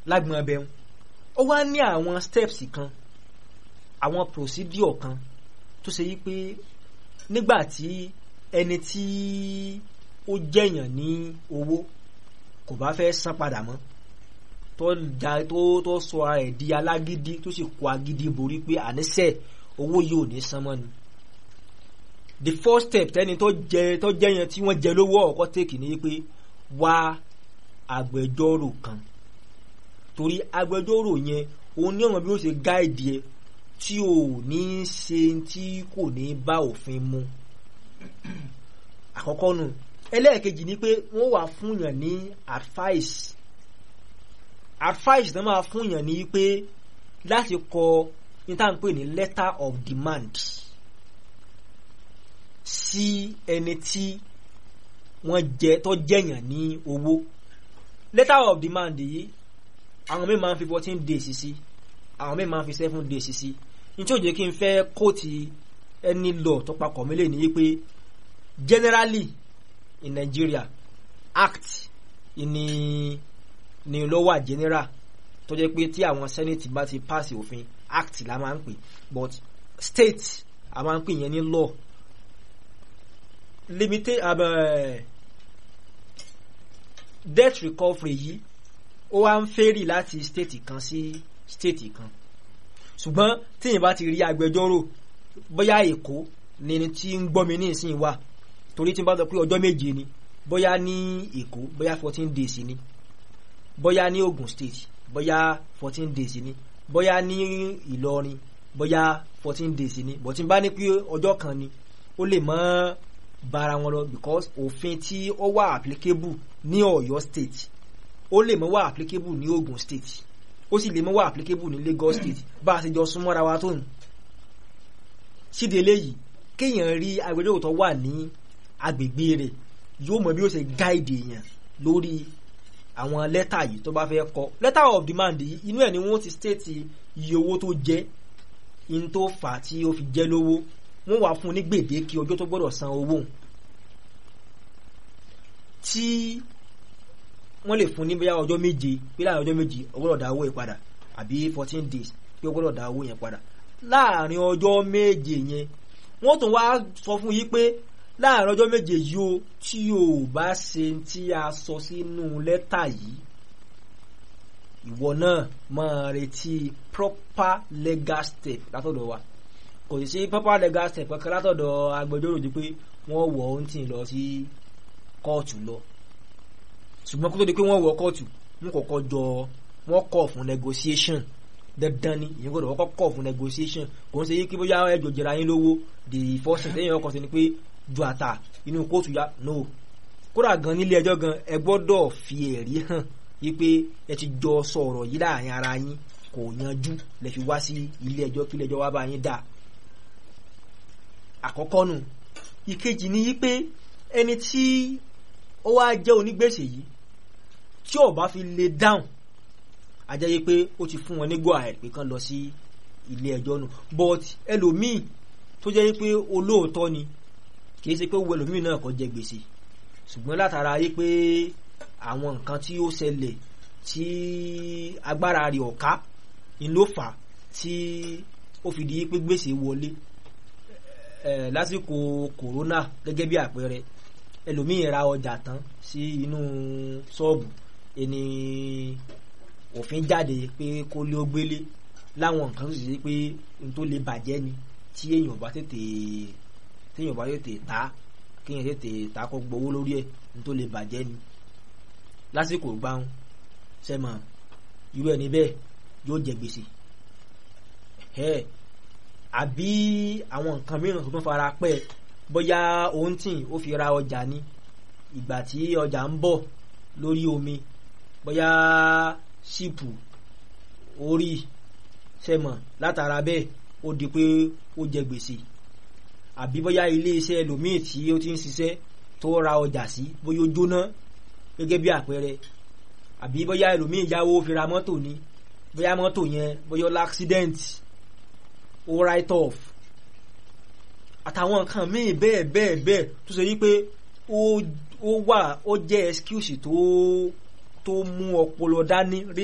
lágbọn abẹ́ wọn ó wá ní àwọn steps kan àwọn procedure kan tó ṣe yí pé nígbà tí ẹni tí ó jẹ̀yàn ní owó kò bá fẹ́ san padà mọ́ tó sọ ara ẹ̀ di alágídí tó sì kó agídí borí pé àníṣe owó yìí ò ní san mọ́ ni the first step tẹ́ni tó jẹ̀yàn tí wọ́n jẹ lówó ọ̀kọ́ tèkì ní pé wá agbẹjọ́rò kan torí agbẹjọ́rò yẹn òun ní ọ̀nà bí ó ṣe gáìdì ẹ tí ò ní ṣe tí kò ní bá òfin mu àkọ́kọ́ nù ẹlẹ́ẹ̀kejì ni pé wọ́n wà fúnyàn ní advice tó máa fúnyàn ní pé láti kọ ìtànpé ní letter of demand sí ẹni tí wọ́n tó jẹ̀yàn ní owó letter of demand yìí àwọn mẹ́rin máa ń fi 14 days sí àwọn mẹ́rin máa ń fi 7 days sí ní tí ó jẹ́ kí n fẹ́ kóòtì ẹni law tó papọ̀ mílẹ̀ ní pé generally in Nigeria act ni ló wà general tó jẹ́ pé tí àwọn senate bá ti pass òfin act la máa ń pè but state a máa ń pè yẹn ní law limited debt recovery yìí ó wá ń fẹ́rì láti state kan sí state kan ṣùgbọ́n tíyìn bá ti rí agbẹjọ́rò bóyá Èkó ni tí ń gbọ́ mi ní ìsìn wà torí tí n bá sọ pé ọjọ́ méje ni bóyá ní Èkó bóyá 14 days ni bóyá ní Ogun State bóyá 14 days ni bóyá ní Ìlọrin bóyá 14 days ni but tí n bá ní pé ọjọ́ kan ni ó lè mọ́ bára wọn lọ because òfin tí ó wà applicable ní Ọ̀yọ́ State ó lè mọ́ wà applicable ní Ogun State ó sì lè mọ́ wà applicable ní Lagos State bá a ṣe jọ súnmọ́ra wa tó nù síde eléyìí kéèyàn rí agbẹjọ́rò tó wà ní agbègbè rẹ̀ yóò mọ̀ bí ó ṣe gáìdì èèyàn lórí àwọn lẹ́tà yìí tó bá fẹ́ kọ letter of demand yìí inú ẹ̀ ni wọ́n ti state iye owó tó jẹ́ in tó fà á tí ó fi jẹ́ lówó wọ́n wà fún ní gbèdéke ọjọ́ tó gbọ́dọ̀ san owó tí wọ́n lè fún ní bóyá ọjọ́ méje pé láàrin ọjọ́ méje ó gbọ́dọ̀ dá owó yẹn padà àbí 14 days pé ó gbọ́dọ̀ dá owó yẹn padà láàrin ọjọ́ méje yẹn wọ́n tún wá sọ fún yín pé láàrin ọjọ́ méje yìí o tí o bá ṣe tí a sọ sínú lẹ́tà yìí ìwọ náà máa retí proper legal step látọ̀dọ̀ wa kò sì sí proper legal step kankan látọ̀dọ̀ agbẹjọ́rò di pé wọ́n wọ̀ ọ́n tì lọ sí kóòtù lọ ṣùgbọ́n kó tó di pé wọ́n wọ̀ kóòtù wọ́n kọ́kọ́ jọ wọ́n kọ̀ fún negotiation dandan ni ìyẹn gbọ́dọ̀ wọ́n kọ̀ fún negotiation kò ń ṣe yí kí bóyá ẹjọ́ jẹra yín lówó the first thing lẹ́yìn ọkọ̀ sí ni pé ju àtà inú kóòtù ya no kódà gan nílé ẹjọ́ gan ẹ gbọ́dọ̀ fi ẹ̀rí hàn wípé ẹ ti jọ sọ̀rọ̀ yìí láàrin ara yín kò yanjú lẹ fi wá sí ilé ẹjọ́ kí ilé ẹjọ́ wá bá yín dà àkọ́kọ́ nù ìkejì ni wípé ẹni tí ó wá jẹ́ onígbèsè yìí tí ó bá fi lè dáhùn ajẹ́ yí pé ó ti fún wọn ní go ahead pé kán lọ sí ilé ẹjọ́ nù but ẹlòmíì tó jẹ́ pé olóòótọ́ ni kìí ṣe pé owó ẹlòmíì náà kò jẹ gbèsè ṣùgbọ́n látara yí pé àwọn nǹkan tí ó ṣẹlẹ̀ tí agbára rẹ̀ ọ̀ká ni ló fà tí ó fi di pé gbèsè wọlé lásìkò kòrónà gẹ́gẹ́ bí àpẹẹrẹ ẹlòmíì ra ọjà tán sí inú ṣọ́ọ̀bù ẹni òfin jáde pé kó lé ó gbélé láwọn nǹkan tó sì ṣe pé n tó lè bàjẹ́ ni tí èèyàn bá tètè ta kéèyàn tètè ta kó gbowó lórí ẹ̀ n tó lè bàjẹ́ ni lásìkò gbáhùn sẹ́mọ̀ irú ẹni bẹ́ẹ̀ yóò jẹ gbèsè àbí àwọn nǹkan mìíràn tó tún fara pẹ́ bóyá òun tì ó fi ra ọjà ní ìgbà tí ọjà ń bọ̀ lórí omi bóyá ṣípù orí sẹ́mọ̀ látara bẹ́ẹ̀ ó di pé ó jẹ gbèsè àbí bóyá ilé iṣẹ́ ẹlòmíì tí ó ti ń ṣiṣẹ́ tó ra ọjà sí bóyá ó jóná gẹ́gẹ́ bí àpẹẹrẹ àbí bóyá ẹlòmíì yáwó fi ra mọ́tò ní bóyá mọ́tò yẹn bóyá l'accident ó write off àtàwọn nǹkan míì bẹ́ẹ̀ tó ṣe wípé ó jẹ́ excuse tó mú ọpọlọ dání